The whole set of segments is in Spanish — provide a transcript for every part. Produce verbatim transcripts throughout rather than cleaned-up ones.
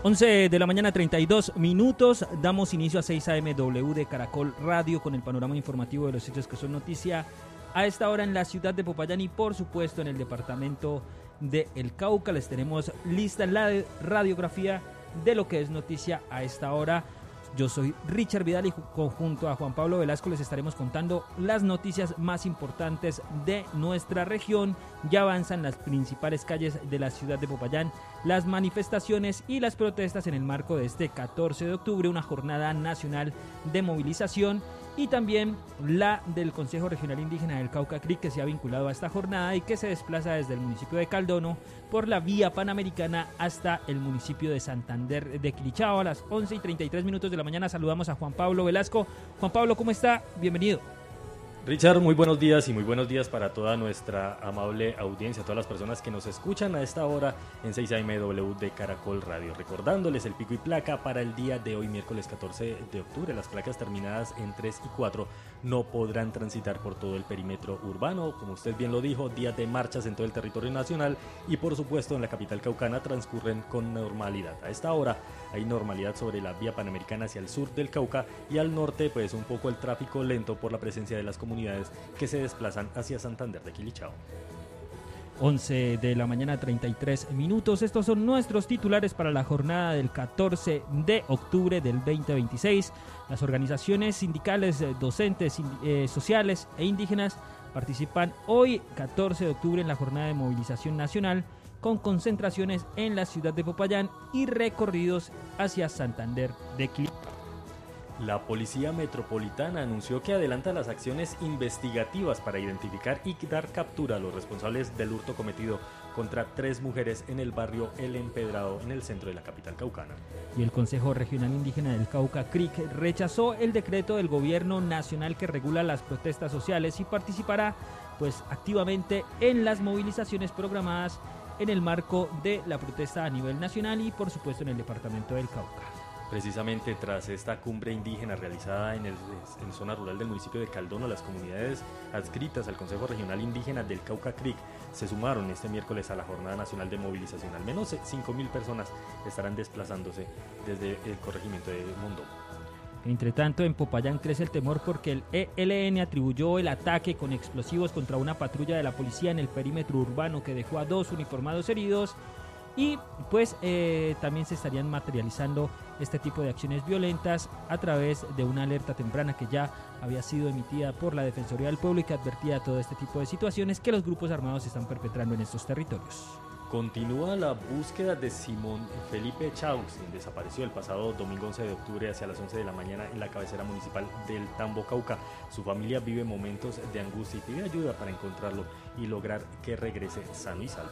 once de la mañana, treinta y dos minutos. Damos inicio a seis A M W de Caracol Radio con el panorama informativo de los hechos que son noticia a esta hora en la ciudad de Popayán y por supuesto en el departamento de El Cauca. Les tenemos lista la radiografía de lo que es noticia a esta hora. Yo soy Richard Vidal y junto a Juan Pablo Velasco les estaremos contando las noticias más importantes de nuestra región. Ya avanzan las principales calles de la ciudad de Popayán, las manifestaciones y las protestas en el marco de este catorce de octubre, una jornada nacional de movilización, y también la del Consejo Regional Indígena del Cauca C R I C, que se ha vinculado a esta jornada y que se desplaza desde el municipio de Caldono por la vía panamericana hasta el municipio de Santander de Quilichao. A las once y treinta y tres minutos de la mañana saludamos a Juan Pablo Velasco. Juan Pablo, ¿cómo está? Bienvenido. Richard, muy buenos días y muy buenos días para toda nuestra amable audiencia, todas las personas que nos escuchan a esta hora en seis A M W de Caracol Radio. Recordándoles el pico y placa para el día de hoy, miércoles catorce de octubre. Las placas terminadas en tres y cuatro no podrán transitar por todo el perímetro urbano. Como usted bien lo dijo, días de marchas en todo el territorio nacional y por supuesto en la capital caucana transcurren con normalidad. A esta hora hay normalidad sobre la vía panamericana hacia el sur del Cauca y al norte pues un poco el tráfico lento por la presencia de las comunidades que se desplazan hacia Santander de Quilichao. once de la mañana, treinta y tres minutos. Estos son nuestros titulares para la jornada del catorce de octubre del veinte veintiséis. Las organizaciones sindicales, docentes, eh, sociales e indígenas participan hoy, catorce de octubre, en la jornada de movilización nacional con concentraciones en la ciudad de Popayán y recorridos hacia Santander de Quilichao. La Policía Metropolitana anunció que adelanta las acciones investigativas para identificar y dar captura a los responsables del hurto cometido contra tres mujeres en el barrio El Empedrado, en el centro de la capital caucana. Y el Consejo Regional Indígena del Cauca C R I C rechazó el decreto del gobierno nacional que regula las protestas sociales y participará pues activamente en las movilizaciones programadas en el marco de la protesta a nivel nacional y por supuesto en el departamento del Cauca. Precisamente tras esta cumbre indígena realizada en, el, en zona rural del municipio de Caldono, las comunidades adscritas al Consejo Regional Indígena del Cauca C R I C se sumaron este miércoles a la Jornada Nacional de Movilización. Al menos cinco mil personas estarán desplazándose desde el corregimiento de Mundo. Entre tanto, en Popayán crece el temor porque el E L N atribuyó el ataque con explosivos contra una patrulla de la policía en el perímetro urbano que dejó a dos uniformados heridos. Y pues eh, también se estarían materializando este tipo de acciones violentas a través de una alerta temprana que ya había sido emitida por la Defensoría del Pueblo y que advertía todo este tipo de situaciones que los grupos armados están perpetrando en estos territorios. Continúa la búsqueda de Simón Felipe Chaus, quien desapareció el pasado domingo once de octubre hacia las once de la mañana en la cabecera municipal del Tambo, Cauca. Su familia vive momentos de angustia y pide ayuda para encontrarlo y lograr que regrese sano y salvo.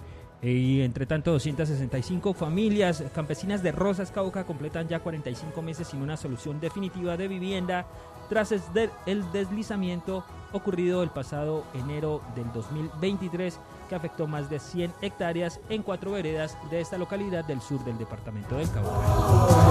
Y entre tanto, doscientas sesenta y cinco familias campesinas de Rosas, Cauca, completan ya cuarenta y cinco meses sin una solución definitiva de vivienda tras el deslizamiento ocurrido el pasado enero del dos mil veintitrés, que afectó más de cien hectáreas en cuatro veredas de esta localidad del sur del departamento del Cauca.